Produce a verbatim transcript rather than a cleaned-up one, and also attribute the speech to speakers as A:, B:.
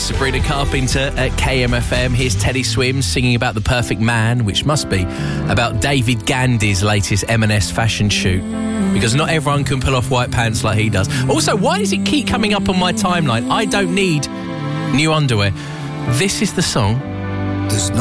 A: Sabrina Carpenter at K M F M. Here's Teddy Swims singing about The Perfect Man, which must be about David Gandy's latest M and S fashion shoot. Because not everyone can pull off white pants like he does. Also, why does it keep coming up on my timeline? I don't need new underwear. This is the song.
B: There's no